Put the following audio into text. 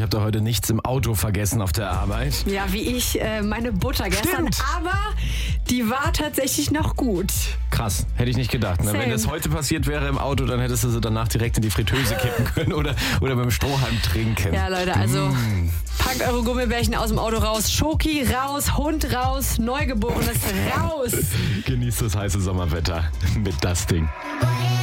sagte, heute nichts im Auto vergessen auf der Arbeit. Ja, wie ich meine Butter gestern. Stimmt. Aber die war tatsächlich noch gut. Krass, hätte ich nicht gedacht. Ne? Same. Wenn das heute passiert wäre im Auto, dann hättest du sie danach direkt in die Fritteuse kippen können oder beim Strohhalm trinken. Ja, Leute, also packt eure Gummibärchen aus dem Auto raus. Schoki raus, Hund raus, Neugeborenes raus. Genießt das heiße Sommerwetter mit das Ding. Boy,